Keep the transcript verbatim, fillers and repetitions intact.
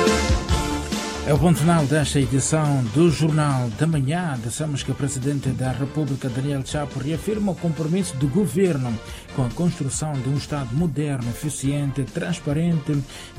É o ponto final desta edição do Jornal da Manhã. Dissemos que o Presidente da República, Daniel Chapo, reafirma o compromisso do governo com a construção de um Estado moderno, eficiente, transparente